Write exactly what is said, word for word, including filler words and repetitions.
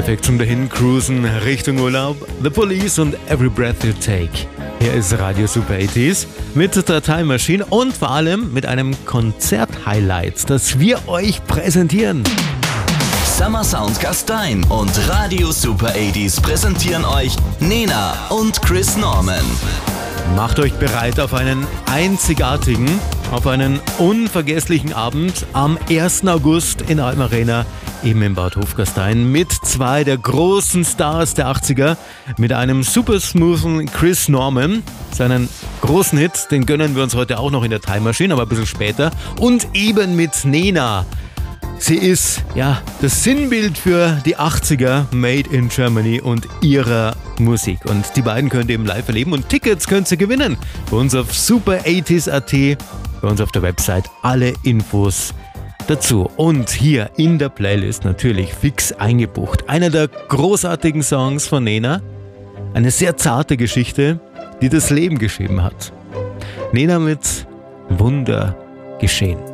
Perfekt zum dahin cruisen Richtung Urlaub. The Police und Every Breath You Take. Hier ist Radio Super achtziger mit der Time Machine und vor allem mit einem Konzert-Highlight, das wir euch präsentieren. Summer Sound Gastein und Radio Super achtziger präsentieren euch Nena und Chris Norman. Macht euch bereit auf einen einzigartigen, auf einen unvergesslichen Abend am ersten August in der Alpen Arena, eben im Bad Hofgastein, mit zwei der großen Stars der achtziger, mit einem super smoothen Chris Norman, seinen großen Hit, den gönnen wir uns heute auch noch in der Time Machine, aber ein bisschen später, und eben mit Nena. Sie ist, ja, das Sinnbild für die achtziger, made in Germany und ihrer Musik. Und die beiden könnt ihr eben live erleben und Tickets könnt ihr gewinnen. Bei uns auf super achtziger Punkt at, bei uns auf der Website alle Infos dazu. Und hier in der Playlist natürlich fix eingebucht. Einer der großartigen Songs von Nena. Eine sehr zarte Geschichte, die das Leben geschrieben hat. Nena mit Wunder geschehen.